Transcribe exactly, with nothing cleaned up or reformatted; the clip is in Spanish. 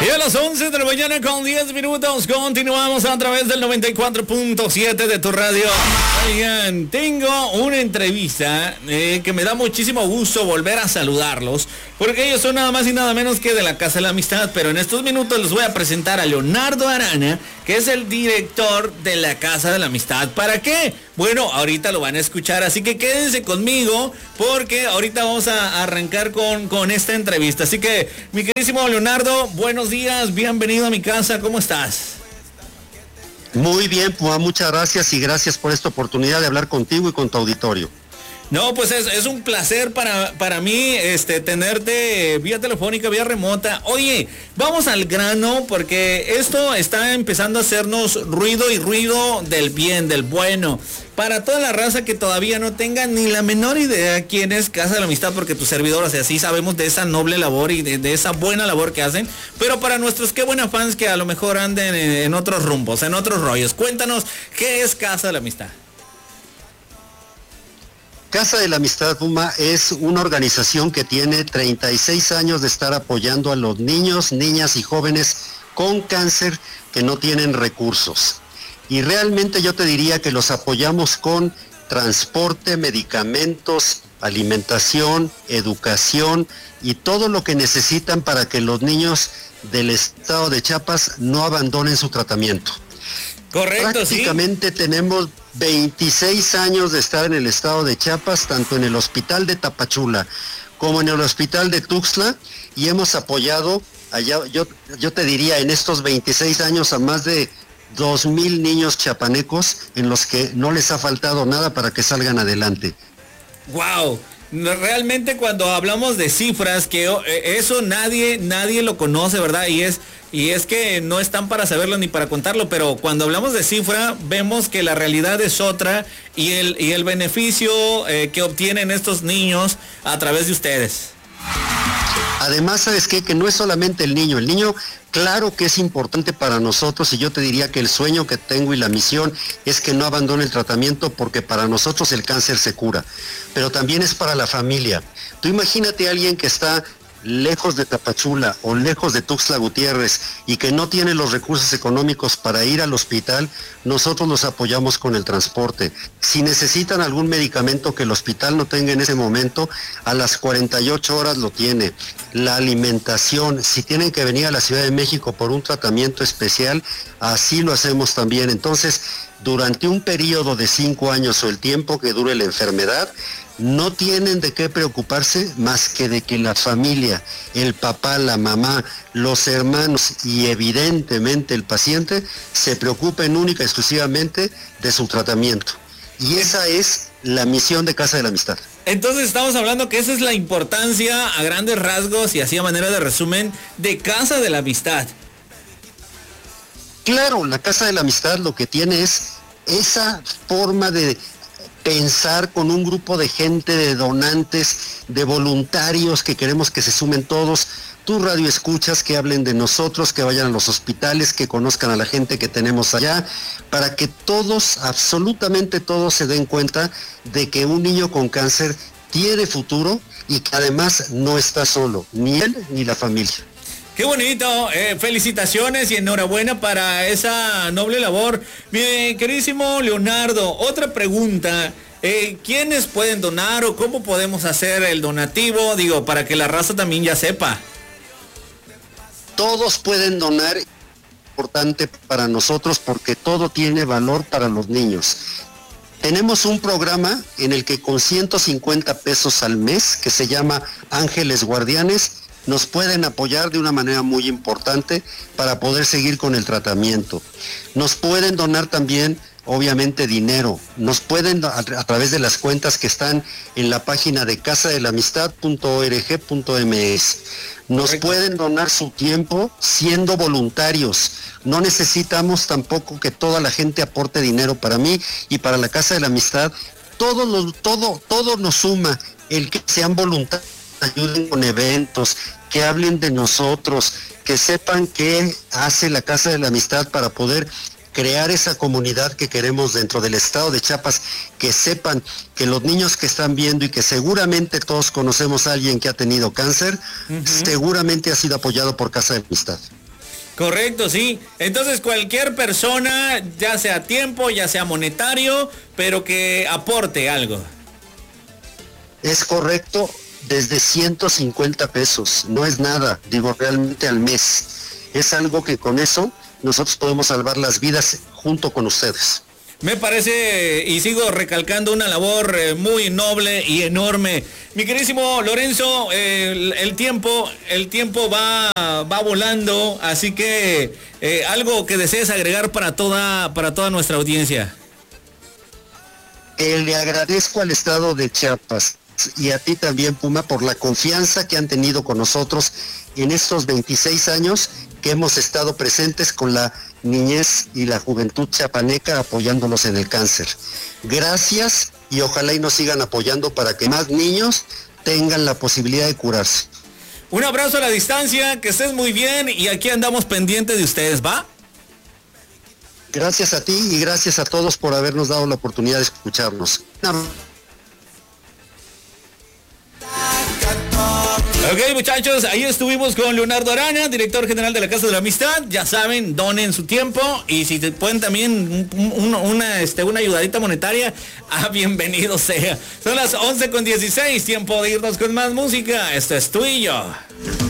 Y a las once de la mañana con diez minutos continuamos a través del noventa y cuatro punto siete de tu radio. Oigan, tengo una entrevista eh, que me da muchísimo gusto volver a saludarlos, porque ellos son nada más y nada menos que de la Casa de la Amistad, pero en estos minutos les voy a presentar a Leonardo Arana, que es el director de la Casa de la Amistad. ¿Para qué? Bueno, ahorita lo van a escuchar, así que quédense conmigo, porque ahorita vamos a arrancar con, con esta entrevista. Así que, mi queridísimo Leonardo, buenos días, bienvenido a mi casa, ¿cómo estás? Muy bien, Puma, muchas gracias y gracias por esta oportunidad de hablar contigo y con tu auditorio. No, pues es, es un placer para, para mí este, tenerte vía telefónica, vía remota. Oye, vamos al grano, porque esto está empezando a hacernos ruido y ruido del bien, del bueno. Para toda la raza que todavía no tenga ni la menor idea quién es Casa de la Amistad, porque tu servidor, o sea, sí sabemos de esa noble labor y de, de esa buena labor que hacen, pero para nuestros qué buena fans que a lo mejor anden en, en otros rumbos, en otros rollos, cuéntanos, ¿qué es Casa de la Amistad? Casa de la Amistad, Puma, es una organización que tiene treinta y seis años de estar apoyando a los niños, niñas y jóvenes con cáncer que no tienen recursos. Y realmente yo te diría que los apoyamos con transporte, medicamentos, alimentación, educación y todo lo que necesitan para que los niños del estado de Chiapas no abandonen su tratamiento. Correcto, Prácticamente sí. Tenemos veintiséis años de estar en el estado de Chiapas, tanto en el hospital de Tapachula como en el hospital de Tuxtla, y hemos apoyado allá, yo, yo te diría, en estos veintiséis años a más de dos mil niños chiapanecos en los que no les ha faltado nada para que salgan adelante. ¡Wow! Realmente cuando hablamos de cifras, que eso nadie, nadie lo conoce, ¿verdad? Y es, y es que no están para saberlo ni para contarlo, pero cuando hablamos de cifra, vemos que la realidad es otra y el, y el beneficio eh, que obtienen estos niños a través de ustedes. Además, ¿sabes qué? Que no es solamente el niño, el niño claro que es importante para nosotros, y yo te diría que el sueño que tengo y la misión es que no abandone el tratamiento, porque para nosotros el cáncer se cura, pero también es para la familia. Tú imagínate a alguien que está lejos de Tapachula o lejos de Tuxtla Gutiérrez y que no tiene los recursos económicos para ir al hospital, nosotros los apoyamos con el transporte. Si necesitan algún medicamento que el hospital no tenga en ese momento, a las cuarenta y ocho horas lo tiene. La alimentación, si tienen que venir a la Ciudad de México por un tratamiento especial, así lo hacemos también. Entonces, durante un periodo de cinco años o el tiempo que dure la enfermedad, no tienen de qué preocuparse más que de que la familia, el papá, la mamá, los hermanos y evidentemente el paciente se preocupen única y exclusivamente de su tratamiento. Y esa es la misión de Casa de la Amistad. Entonces estamos hablando que esa es la importancia a grandes rasgos y así a manera de resumen de Casa de la Amistad. Claro, la Casa de la Amistad lo que tiene es esa forma de pensar con un grupo de gente, de donantes, de voluntarios que queremos que se sumen todos. Tú radio escuchas, que hablen de nosotros, que vayan a los hospitales, que conozcan a la gente que tenemos allá, para que todos, absolutamente todos, se den cuenta de que un niño con cáncer tiene futuro y que además no está solo, ni él ni la familia. Qué bonito, eh, felicitaciones y enhorabuena para esa noble labor. Mi queridísimo Leonardo, otra pregunta, eh, ¿quiénes pueden donar o cómo podemos hacer el donativo? Digo, para que la raza también ya sepa. Todos pueden donar, es importante para nosotros porque todo tiene valor para los niños. Tenemos un programa en el que con ciento cincuenta pesos al mes, que se llama Ángeles Guardianes, nos pueden apoyar de una manera muy importante para poder seguir con el tratamiento. Nos pueden donar también, obviamente, dinero. Nos pueden, a, a través de las cuentas que están en la página de casa de la amistad punto org punto m s. Nos Correcto. Pueden donar su tiempo siendo voluntarios. No necesitamos tampoco que toda la gente aporte dinero. Para mí y para la Casa de la Amistad, todo, lo, todo, todo nos suma. El que sean voluntarios, ayuden con eventos, que hablen de nosotros, que sepan qué hace la Casa de la Amistad para poder crear esa comunidad que queremos dentro del estado de Chiapas, que sepan que los niños que están viendo y que seguramente todos conocemos a alguien que ha tenido cáncer, uh-huh. seguramente ha sido apoyado por Casa de Amistad. Correcto, sí. Entonces cualquier persona, ya sea tiempo, ya sea monetario, pero que aporte algo. Es correcto, desde ciento cincuenta pesos, no es nada, digo, realmente al mes. Es algo que con eso nosotros podemos salvar las vidas junto con ustedes. Me parece, y sigo recalcando, una labor eh, muy noble y enorme. Mi queridísimo Lorenzo, eh, el, el tiempo, el tiempo va, va volando, así que eh, algo que desees agregar para toda, para toda nuestra audiencia. Eh, le agradezco al estado de Chiapas y a ti también, Puma, por la confianza que han tenido con nosotros en estos veintiséis años que hemos estado presentes con la niñez y la juventud chiapaneca apoyándolos en el cáncer. Gracias y ojalá y nos sigan apoyando para que más niños tengan la posibilidad de curarse. Un abrazo a la distancia, que estés muy bien y aquí andamos pendientes de ustedes, ¿va? Gracias a ti y gracias a todos por habernos dado la oportunidad de escucharnos. Ok, muchachos, ahí estuvimos con Leonardo Arana, director general de la Casa de la Amistad. Ya saben, donen su tiempo y si te pueden también un, un, una, este, una ayudadita monetaria, ah, bienvenido sea. Son las once con dieciséis, tiempo de irnos con más música. Esto es Tú y Yo.